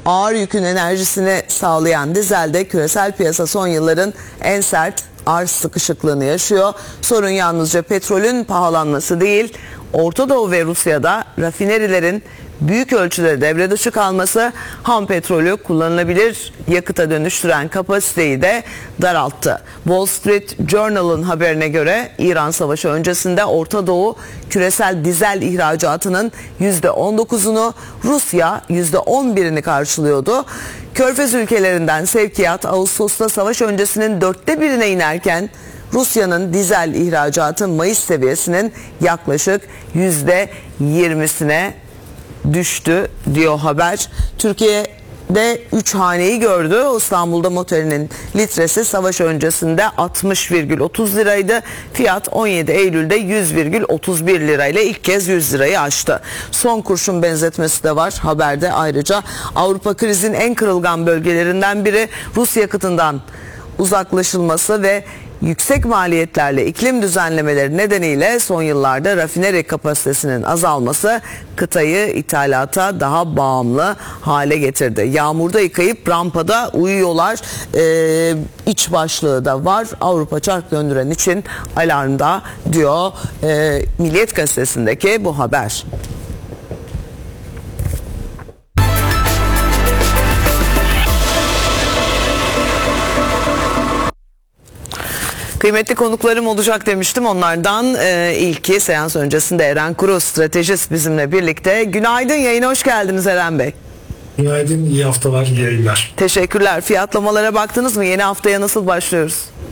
Ağır yükün enerjisini sağlayan dizelde küresel piyasa son yılların en sert arz sıkışıklığını yaşıyor. Sorun yalnızca petrolün pahalanması değil, Orta Doğu ve Rusya'da rafinerilerin büyük ölçüde devre dışı kalması ham petrolü kullanılabilir yakıta dönüştüren kapasiteyi de daralttı. Wall Street Journal'ın haberine göre İran Savaşı öncesinde Orta Doğu küresel dizel ihracatının %19'unu, Rusya %11'ini karşılıyordu. Körfez ülkelerinden sevkiyat Ağustos'ta savaş öncesinin 1/4'ine inerken Rusya'nın dizel ihracatı Mayıs seviyesinin yaklaşık %20'sine düştü diyor haber. Türkiye'de 3 haneyi gördü. İstanbul'da motorinin litresi savaş öncesinde 60,30 liraydı. Fiyat 17 Eylül'de 100,31 lirayla ilk kez 100 lirayı aştı. Son kurşun benzetmesi de var haberde ayrıca. Avrupa krizin en kırılgan bölgelerinden biri. Rus yakıtından uzaklaşılması ve yüksek maliyetlerle iklim düzenlemeleri nedeniyle son yıllarda rafineri kapasitesinin azalması kıtayı ithalata daha bağımlı hale getirdi. Yağmurda yıkayıp rampada uyuyorlar. İç başlığı da var. Avrupa çark döndüren için alarmda diyor Milliyet Gazetesi'ndeki bu haber. Kıymetli konuklarım olacak demiştim. Onlardan ilki seans öncesinde Eren Kuru, stratejist bizimle birlikte. Günaydın, yayına hoş geldiniz Eren Bey. Günaydın, iyi haftalar, iyi yayınlar. Teşekkürler. Fiyatlamalara baktınız mı? Yeni haftaya nasıl başlıyoruz?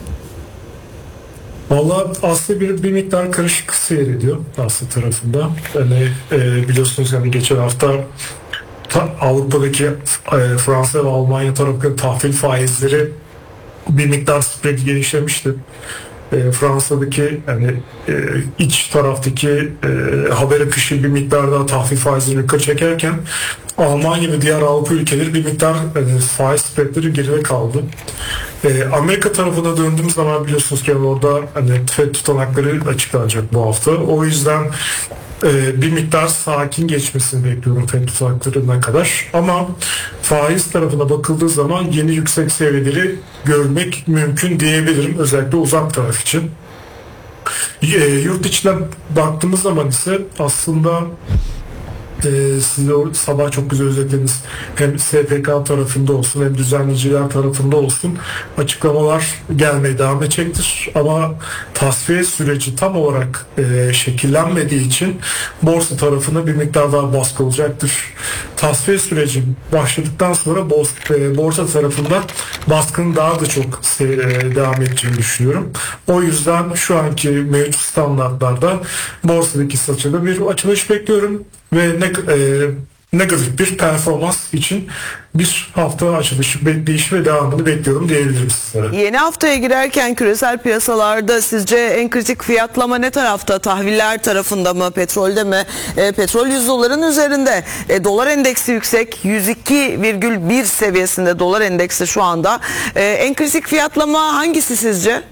Vallahi aslında bir miktar karışık seyrediyor Asya tarafında. Yani biliyorsunuz yani geçen hafta Avrupa'daki Fransa ve Almanya tarafındaki tahvil faizleri bir miktar spread genişlemişti. Fransa'daki yani iç taraftaki haber akışı bir miktar daha tahvil faizini yukarı çekerken Almanya ve diğer Avrupa ülkeleri bir miktar faiz spreadleri geride kaldı. Amerika tarafına döndüğümüz zaman biliyorsunuz ki orada hani FED tutanakları açıklanacak bu hafta. O yüzden bir miktar sakin geçmesini bekliyorum FED tutanaklarına kadar. Ama faiz tarafına bakıldığı zaman yeni yüksek seviyeleri görmek mümkün diyebilirim. Özellikle uzak taraf için. Yurt içine baktığımız zaman ise aslında siz de sabah çok güzel özetlediniz. Hem SPK tarafında olsun hem düzenleyiciler tarafında olsun açıklamalar gelmeye devam edecektir. Ama tasfiye süreci tam olarak şekillenmediği için borsa tarafına bir miktar daha baskı olacaktır. Tasfiye süreci başladıktan sonra borsa tarafında baskının daha da çok devam edeceğini düşünüyorum. O yüzden şu anki mevcut standartlarda borsadaki satışta bir açılış bekliyorum ve negatif bir performans için bir hafta açılışı bekleyişi ve devamını bekliyorum diyebilirim sizlere. Yeni haftaya girerken küresel piyasalarda sizce en kritik fiyatlama ne tarafta? Tahviller tarafında mı? Petrolde mi? Petrol $100'ların üzerinde. Dolar endeksi yüksek. 102,1 seviyesinde dolar endeksi şu anda. En kritik fiyatlama hangisi sizce?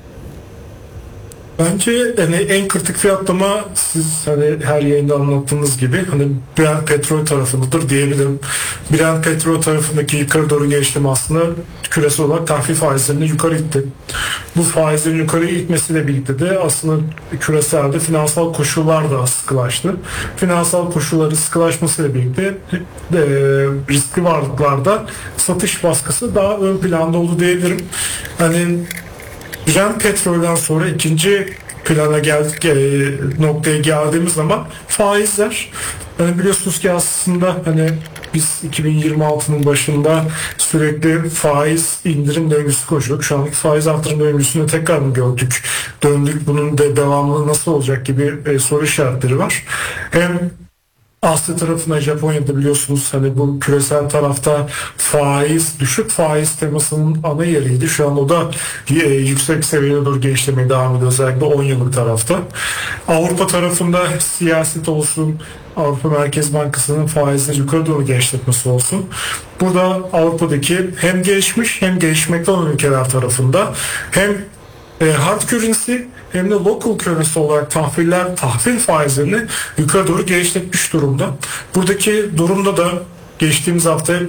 Bence yani en kritik fiyatlama siz hani her yayında anlattığınız gibi hani Brent petrol tarafındadır diyebilirim. Brent petrol tarafındaki yukarı doğru gelişim aslında küresel olarak tahvil faizlerini yukarı itti. Bu faizlerin yukarı itmesiyle birlikte de aslında küreselde finansal koşullar da sıkılaştı. Finansal koşulların sıkılaşmasıyla birlikte riskli varlıklarda satış baskısı daha ön planda oldu diyebilirim. Hani Brent petrolden sonra ikinci plana geldik, noktaya geldiğimiz zaman faizler. Yani biliyorsunuz ki aslında hani biz 2026'nın başında sürekli faiz indirim döngüsü koşuyorduk. Şu anki faiz artırım döngüsünü tekrar mı gördük? Döndük, bunun da devamlı nasıl olacak gibi soru işaretleri var. Hem Asya tarafında Japonya'da biliyorsunuz hani bu küresel tarafta düşük faiz temasının ana yeriydi. Şu an o da yüksek seviyeye doğru genişlemeye devam ediyor, özellikle 10 yıllık tarafta. Avrupa tarafında siyaset olsun, Avrupa Merkez Bankası'nın faizleri yukarı doğru genişletmesi olsun. Burada Avrupa'daki hem gelişmiş hem gelişmekte olan ülkeler tarafında hem hard currency hem de local currency olarak tahvil faizlerini yukarı doğru genişletmiş durumda. Buradaki durumda da geçtiğimiz hafta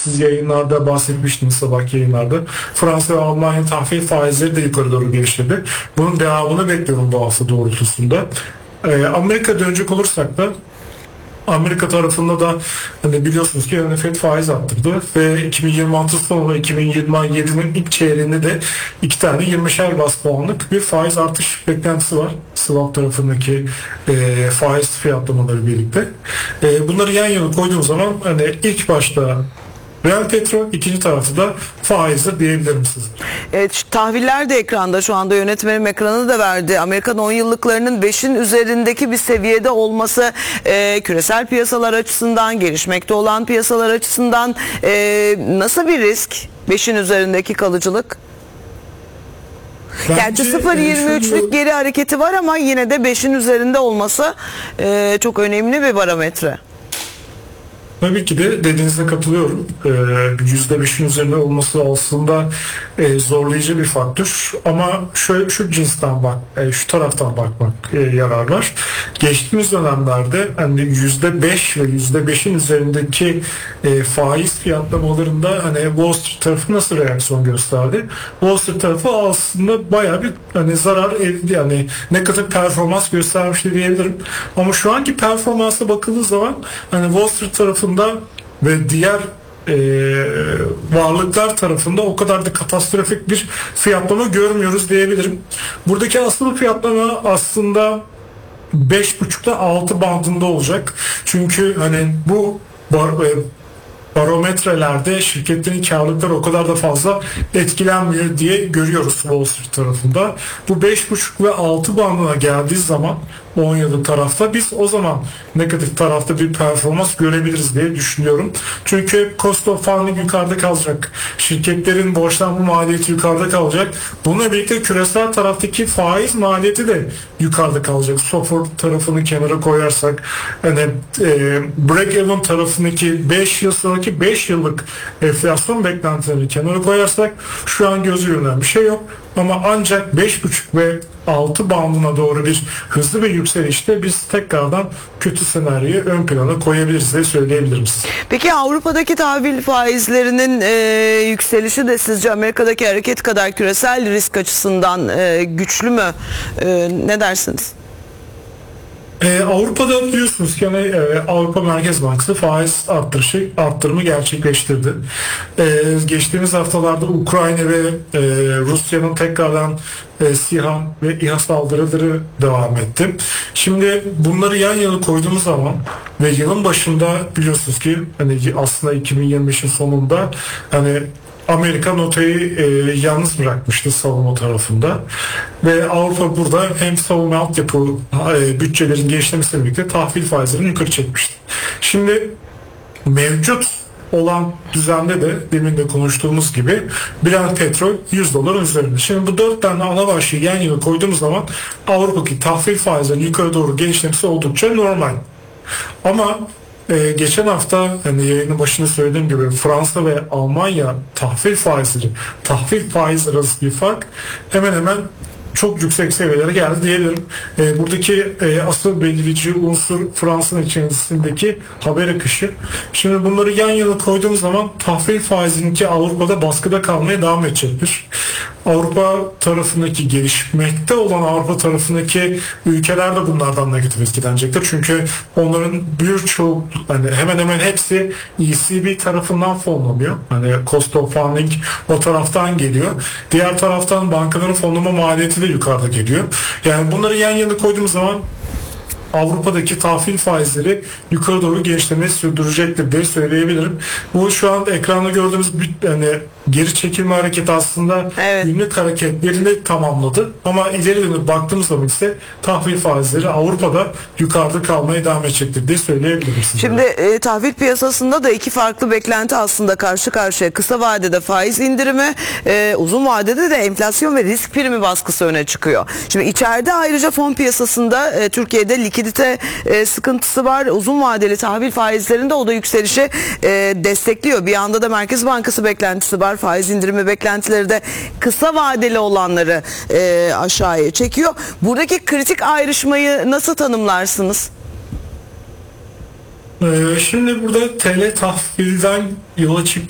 siz yayınlarda bahsetmiştiniz, sabah yayınlarda. Fransa ve Almanya tahvil faizleri de yukarı doğru genişledi. Bunun devamını bekliyorum bu hafta doğrultusunda. Amerika'ya dönecek olursak da Amerika tarafında da hani biliyorsunuz ki Fed faiz arttırdı ve 2026 sonu ve 2027'nin ilk çeyreğinde de 2 tane 20'şer bas puanlık bir faiz artış beklentisi var. Swap tarafındaki faiz fiyatlamaları birlikte. Bunları yan yana koyduğum zaman hani ilk başta reel petrol, ikinci tarafta da faizdir diyebilirim size. Evet, tahviller de ekranda, şu anda yönetmenim ekranı da verdi. Amerikan 10 yıllıklarının 5'in üzerindeki bir seviyede olması küresel piyasalar açısından, gelişmekte olan piyasalar açısından nasıl bir risk? 5'in üzerindeki kalıcılık? Gerçi 0.23'lük geri hareketi var ama yine de 5'in üzerinde olması çok önemli bir barometre. Tabii ki de dediğinize katılıyorum. %5'in üzerinde olması aslında zorlayıcı bir faktör. Ama şu cinsten şu taraftan bakmak yarar var. Geçtiğimiz dönemlerde hani %5 ve %5'in üzerindeki faiz fiyatlamalarında hani Wall Street tarafı nasıl reaksiyon gösterdi? Wall Street tarafı aslında bayağı bir hani zarar edildi, yani negatif performans göstermişti diyebilirim. Ama şu anki performansa bakıldığı zaman hani Wall Street tarafında ve diğer varlıklar tarafında o kadar da katastrofik bir fiyatlama görmüyoruz diyebilirim. Buradaki asıl fiyatlama aslında 5,5 ile 6 bandında olacak. Çünkü hani bu barometrelerde şirketlerin karlılıkları o kadar da fazla etkilenmiyor diye görüyoruz Wall Street tarafında. Bu 5,5 ve 6 bandına geldiği zaman 10 yıllık tarafta biz o zaman negatif tarafta bir performans görebiliriz diye düşünüyorum. Çünkü cost of funding yukarıda kalacak. Şirketlerin borçlanma maliyeti yukarıda kalacak. Bununla birlikte küresel taraftaki faiz maliyeti de yukarıda kalacak. SOFR tarafını kenara koyarsak hani break-even tarafındaki 5 yıl sonraki 5 yıllık enflasyon beklentilerini kenara koyarsak şu an gözü görünen bir şey yok. Ama ancak 5,5 ve 6 bandına doğru bir hızlı bir yükselişte biz tekrardan kötü senaryoyu ön plana koyabiliriz diye söyleyebilirim size. Peki Avrupa'daki tahvil faizlerinin yükselişi de sizce Amerika'daki hareket kadar küresel risk açısından güçlü mü? Ne dersiniz? Avrupa'da biliyorsunuz ki Avrupa Merkez Bankası faiz arttırımı gerçekleştirdi. Geçtiğimiz haftalarda Ukrayna ve Rusya'nın tekrardan SİHA ve İHA saldırıları devam etti. Şimdi bunları yan yana koyduğumuz zaman ve yılın başında biliyorsunuz ki hani aslında 2025'in sonunda hani Amerika NATO'yu yalnız bırakmıştı savunma tarafında ve Avrupa burada hem savunma altyapı bütçelerin genişlemesiyle birlikte tahvil faizlerini yukarı çekmişti. Şimdi mevcut olan düzende de demin de konuştuğumuz gibi Brent petrol $100 üzerinde. Şimdi bu 4 tane ana başlığı yan yana koyduğumuz zaman Avrupa'daki tahvil faizlerinin yukarı doğru genişlemesi oldukça normal. Ama geçen hafta hani yayının başında söylediğim gibi Fransa ve Almanya tahvil faizleri arasında bir fark hemen hemen çok yüksek seviyelere geldi diyebilirim. Buradaki asıl belirleyici unsur Fransa'nın içerisindeki haber akışı. Şimdi bunları yan yana koyduğumuz zaman tahvil faizininki Avrupa'da baskıda kalmaya devam edecektir. Avrupa tarafındaki gelişmekte olan Avrupa tarafındaki ülkeler de bunlardan negatif etkilenecektir. Çünkü onların birçok hani hemen hemen hepsi ECB tarafından fonlanıyor. Hani cost of funding o taraftan geliyor. Diğer taraftan bankaların fonlama maliyeti de yukarıda geliyor. Yani bunları yan yana koyduğumuz zaman Avrupa'daki tahvil faizleri yukarı doğru genişlemeyi sürdürecektir diye söyleyebilirim. Bu şu an ekranda gördüğümüz bir geri çekilme hareketi aslında günlük hareketlerini tamamladı. Ama ileri dönüp baktığımız zaman ise tahvil faizleri Avrupa'da yukarıda kalmaya devam edecektir diye söyleyebilirim. Şimdi tahvil piyasasında da iki farklı beklenti aslında karşı karşıya. Kısa vadede faiz indirimi, uzun vadede de enflasyon ve risk primi baskısı öne çıkıyor. Şimdi içeride ayrıca fon piyasasında Türkiye'de likidite sıkıntısı var. Uzun vadeli tahvil faizlerinde o da yükselişi destekliyor. Bir yanda da Merkez Bankası beklentisi var. Faiz indirimi beklentileri de kısa vadeli olanları aşağıya çekiyor. Buradaki kritik ayrışmayı nasıl tanımlarsınız? Şimdi burada TL tahvilden yola çıktı.